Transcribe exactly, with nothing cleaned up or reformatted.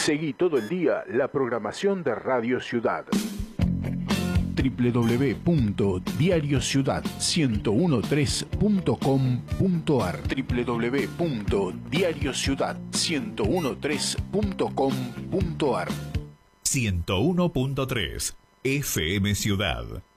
Seguí todo el día la programación de Radio Ciudad. doble u doble u doble u punto diario ciudad ciento trece punto com punto ar doble u doble u doble u punto diario ciudad ciento trece punto com punto ar ciento uno punto tres F M Ciudad.